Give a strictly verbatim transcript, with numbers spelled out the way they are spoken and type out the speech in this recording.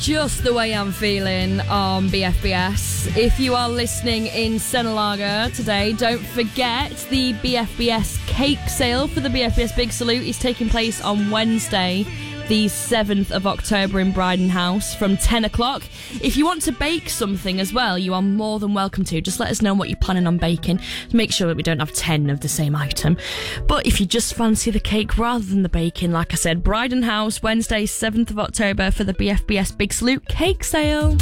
Just the way I'm feeling on B F B S. If you are listening in Senalaga today, don't forget the B F B S cake sale for the B F B S Big Salute is taking place on Wednesday, the seventh of October in Bryden House from ten o'clock. If you want to bake something as well, you are more than welcome to. Just let us know what you're planning on baking to make sure that we don't have ten of the same item. But if you just fancy the cake rather than the baking, like I said, Bryden House, Wednesday, seventh of October for the B F B S Big Salute cake sale.